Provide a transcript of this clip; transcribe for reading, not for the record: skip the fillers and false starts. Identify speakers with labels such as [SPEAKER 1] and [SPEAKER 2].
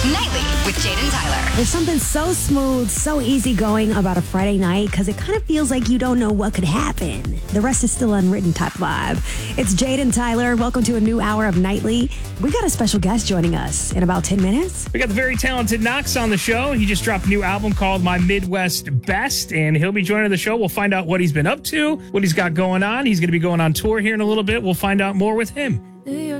[SPEAKER 1] Nightly with Jaden Tyler.
[SPEAKER 2] There's something so smooth, so easygoing about a Friday night because it kind of feels like you don't know what could happen. The rest is still unwritten type vibe. It's Jaden Tyler. Welcome to a new hour of Nightly. We got a special guest joining us in about 10 minutes.
[SPEAKER 3] We got the very talented Knox on the show. He just dropped a new album called My Midwest Best, and he'll be joining the show. We'll find out what he's been up to, what he's got going on. He's going to be going on tour here in a little bit. We'll find out more with him.